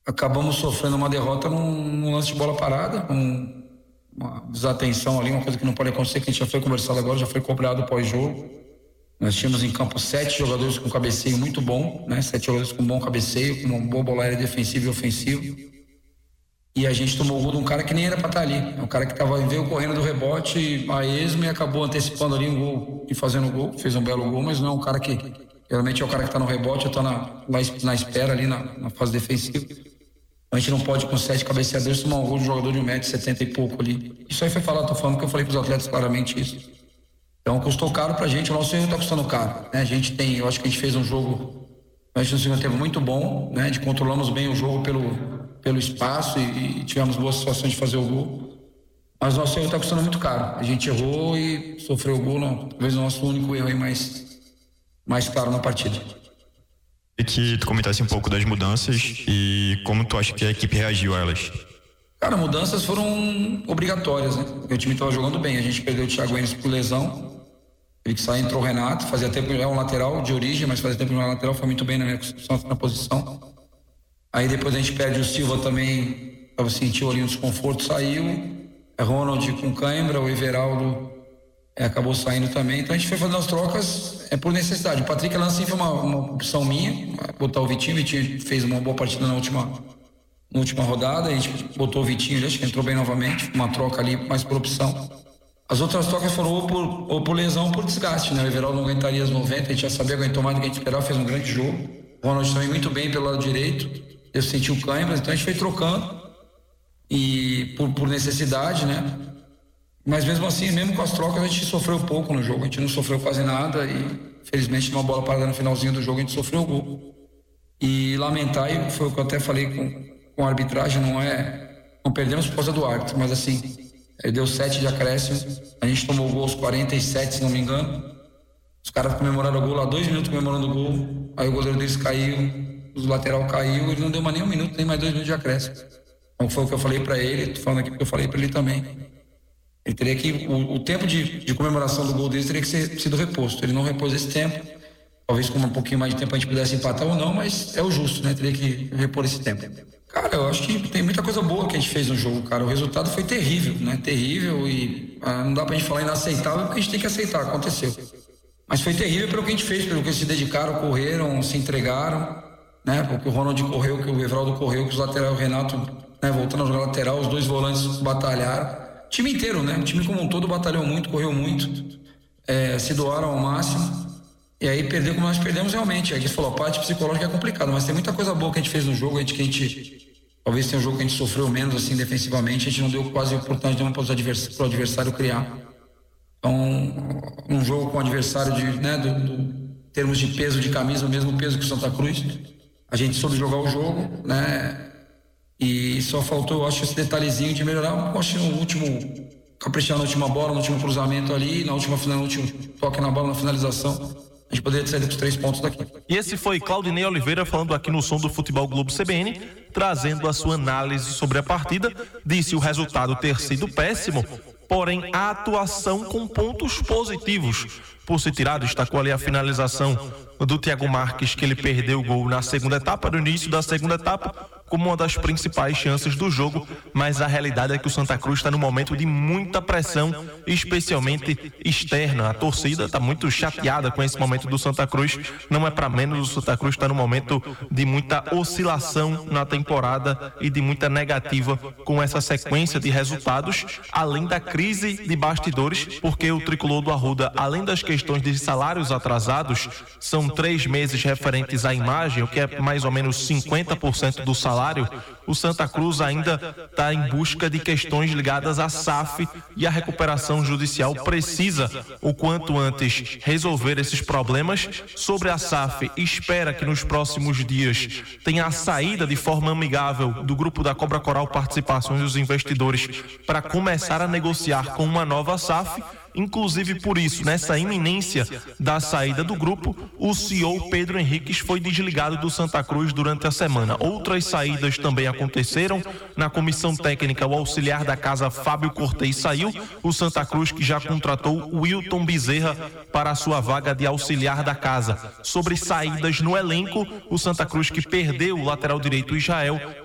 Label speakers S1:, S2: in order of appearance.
S1: acabamos sofrendo uma derrota num lance de bola parada, uma desatenção ali, uma coisa que não pode acontecer, que a gente já foi conversado agora, já foi cobrado pós-jogo. Nós tínhamos em campo 7 jogadores com cabeceio muito bom, né? 7 jogadores com bom cabeceio, com uma boa bola aérea defensiva e ofensiva. E a gente tomou o gol de um cara que nem era para estar ali. É um cara que veio correndo do rebote a esmo e acabou antecipando ali um gol e fazendo o gol. Fez um belo gol, mas não é um cara que... Geralmente é o cara que está no rebote ou está na espera ali na fase defensiva. A gente não pode, com 7 cabeceadores, tomar um gol de um jogador de 1,70m e pouco ali. Isso aí foi falado, tô falando que eu falei para os atletas claramente isso. Então custou caro pra gente, o nosso erro tá custando caro, né? Eu acho que a gente fez um jogo, a gente no segundo tempo muito bom, né? Controlamos bem o jogo pelo espaço e tivemos boas situações de fazer o gol. Mas o nosso erro tá custando muito caro. A gente errou e sofreu o gol, talvez o nosso único erro aí mais claro na partida.
S2: E que tu comentasse um pouco das mudanças e como tu acha que a equipe reagiu a elas.
S1: Cara, mudanças foram obrigatórias, né? Porque o time estava jogando bem. A gente perdeu o Thiago Enes por lesão. Ele que saiu, entrou o Renato. Fazia tempo que é um lateral de origem, mas fazia tempo que não é lateral. Foi muito bem na minha construção, na posição. Aí depois a gente perde o Silva também. Sentiu ali um desconforto, saiu. Ronald com cãibra, o Everaldo acabou saindo também. Então a gente foi fazendo as trocas por necessidade. O Patrick Lançim foi uma opção minha, botar o Vitinho. O Vitinho fez uma boa partida na última rodada, a gente botou o Vitinho, acho que entrou bem novamente, uma troca ali mais por opção. As outras trocas foram ou por lesão ou por desgaste, né? O Everaldo não aguentaria as 90, a gente já sabia aguentar mais do que a gente esperava, fez um grande jogo. O Ronald também muito bem pelo lado direito, eu senti o cãibra, então a gente foi trocando e por necessidade, né? Mas mesmo assim, mesmo com as trocas, a gente sofreu pouco no jogo, a gente não sofreu quase nada e felizmente numa bola parada no finalzinho do jogo a gente sofreu o gol. E lamentar, e foi o que eu até falei com a arbitragem, não perdemos por causa do árbitro, mas assim, ele deu 7 de acréscimo, a gente tomou o gol aos 47, se não me engano, os caras comemoraram o gol lá, 2 minutos comemorando o gol, aí o goleiro deles caiu, o lateral caiu, ele não deu mais nem 1 minuto, nem mais 2 minutos de acréscimo. Então foi o que eu falei para ele, tô falando aqui porque eu falei para ele também. Ele teria que, o tempo de comemoração do gol deles teria que ser sido reposto, ele não repôs esse tempo, talvez com um pouquinho mais de tempo a gente pudesse empatar ou não, mas é o justo, né? Teria que repor esse tempo. Cara, eu acho que tem muita coisa boa que a gente fez no jogo, cara. O resultado foi terrível, né? Terrível e não dá pra gente falar inaceitável porque a gente tem que aceitar, aconteceu. Mas foi terrível pelo que a gente fez, pelo que eles se dedicaram, correram, se entregaram, né? Porque o Ronald correu, que o Everaldo correu, que os laterais, o Renato, né? Voltando a jogar lateral, os 2 volantes batalharam. O time inteiro, né? O time como um todo batalhou muito, correu muito, se doaram ao máximo. E aí perder como nós perdemos realmente. Aí a gente falou, a parte psicológica é complicada, mas tem muita coisa boa que a gente fez no jogo, que a gente talvez tenha um jogo que a gente sofreu menos assim defensivamente, a gente não deu quase oportunidade nenhuma para o adversário criar. Então, um jogo com o adversário termos de peso de camisa, o mesmo peso que o Santa Cruz, a gente soube jogar o jogo, né? E só faltou, eu acho, esse detalhezinho de melhorar. Eu acho no último, caprichar na última bola, no último cruzamento ali, no último toque na bola, na finalização. A gente poderia sair dos 3 pontos daqui.
S3: E esse foi Claudinei Oliveira falando aqui no Som do Futebol Globo CBN, trazendo a sua análise sobre a partida. Disse o resultado ter sido péssimo, porém a atuação com pontos positivos. Por se tirar, destacou ali a finalização do Thiago Marques, que ele perdeu o gol na segunda etapa, no início da segunda etapa, como uma das principais chances do jogo, mas a realidade é que o Santa Cruz está num momento de muita pressão, especialmente externa. A torcida está muito chateada com esse momento do Santa Cruz, não é para menos. O Santa Cruz está num momento de muita oscilação na temporada e de muita negativa com essa sequência de resultados, além da crise de bastidores, porque o tricolor do Arruda, além das questões de salários atrasados, são 3 meses referentes à imagem, o que é mais ou menos 50% do salário. O Santa Cruz ainda está em busca de questões ligadas à SAF e a recuperação judicial precisa, o quanto antes, resolver esses problemas. Sobre a SAF, espera que nos próximos dias tenha a saída de forma amigável do grupo da Cobra Coral Participações dos investidores para começar a negociar com uma nova SAF. Inclusive por isso, nessa iminência da saída do grupo, o CEO Pedro Henriques foi desligado do Santa Cruz durante a semana. Outras saídas também aconteceram. Na comissão técnica, o auxiliar da casa Fábio Cortez saiu. O Santa Cruz, que já contratou o Wilton Bezerra para a sua vaga de auxiliar da casa. Sobre saídas no elenco, o Santa Cruz, que perdeu o lateral direito Israel,